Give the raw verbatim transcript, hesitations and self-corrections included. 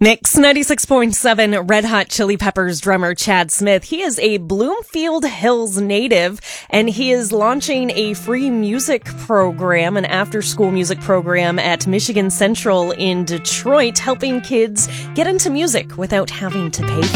Mix ninety-six point seven Red Hot Chili Peppers drummer Chad Smith. He is a Bloomfield Hills native, and he is launching a free music program, an after-school music program at Michigan Central in Detroit, helping kids get into music without having to pay